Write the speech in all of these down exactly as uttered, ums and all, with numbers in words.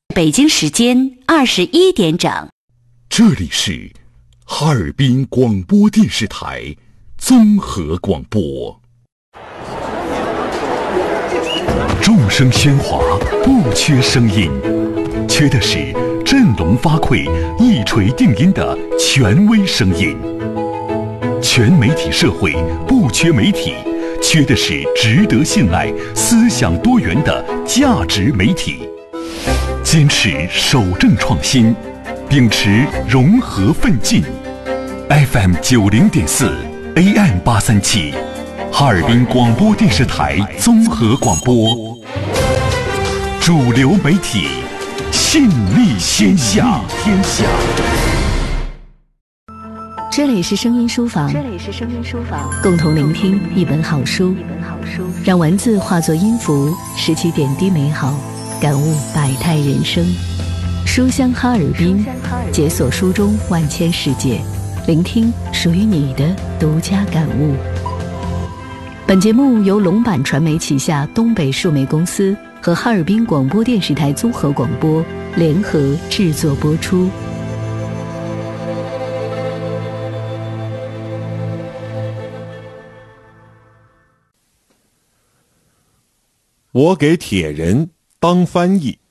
北京时间二十一点整。 这里是哈尔滨广播电视台综合广播。众声喧哗，不缺声音，缺的是振聋发聩、一锤定音的权威声音。全媒体社会不缺媒体，缺的是值得信赖、思想多元的价值媒体。坚持守正创新，秉持融合奋进。F M 九零点四 A M 八三七，哈尔滨广播电视台综合广播，主流媒体，信力天下。天下。 这里是声音书房， 这里是声音书房， 共同聆听一本好书， 一本好书， 让文字化作音符，拾起点滴美好，感悟百态人生。书香哈尔滨，解锁书中万千世界，聆听属于你的独家感悟。本节目由龙版传媒旗下东北数媒公司和哈尔滨广播电视台综合广播联合制作播出。 我给铁人当翻译。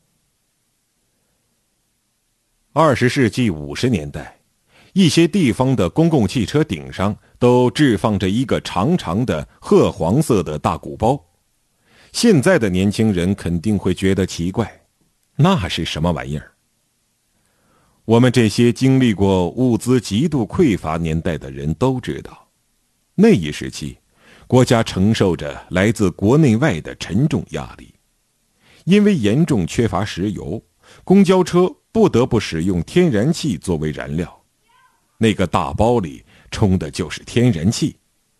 二十世纪五十年代，一些地方的公共汽车顶上都置放着一个长长的褐黄色的大鼓包。现在的年轻人肯定会觉得奇怪，那是什么玩意儿？我们这些经历过物资极度匮乏年代的人都知道，那一时期国家承受着来自国内外的沉重压力，因为严重缺乏石油，公交车不得不使用天然气作为燃料，那个大包里充的就是天然气。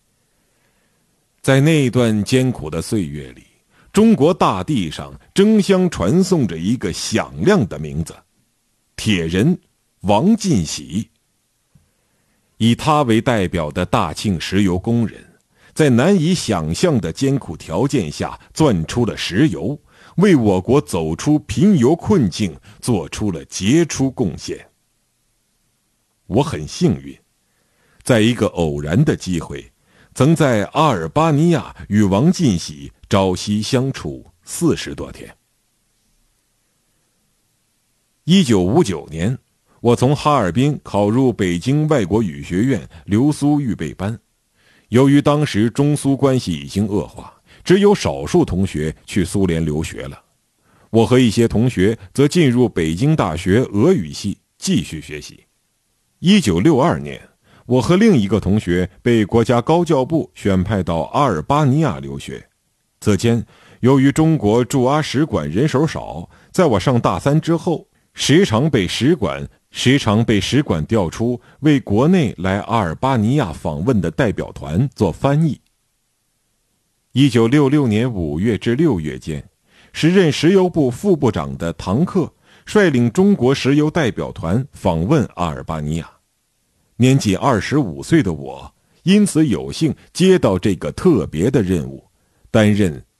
在那段艰苦的岁月里，中国大地上争相传颂着一个响亮的名字——铁人王进喜。以他为代表的大庆石油工人，在难以想象的艰苦条件下钻出了石油，为我国走出贫油困境做出了杰出贡献。我很幸运，在一个偶然的机会，曾在阿尔巴尼亚与王进喜朝夕相处四十多天。一九五九年，我从哈尔滨考入北京外国语学院留苏预备班。由于当时中苏关系已经恶化，只有少数同学去苏联留学了，我和一些同学则进入北京大学俄语系继续学习。一九六二年，我和另一个同学被国家高教部选派到阿尔巴尼亚留学。此间，由于中国驻阿使馆人手少，在我上大三之后，时常被使馆时常被使馆调出为国内来阿尔巴尼亚访问的代表团做翻译。一九六六年五月至六月间，时任石油部副部长的唐克率领中国石油代表团访问阿尔巴尼亚。年仅二十五岁的我，因此有幸接到这个特别的任务，担任